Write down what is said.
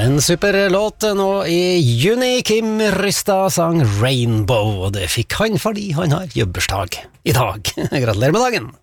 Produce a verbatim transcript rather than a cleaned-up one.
En super låt nå i juni. Kim Rystad sang Rainbow, og det fikk han fordi han har jobbursdag i dag. Gratulerer med dagen!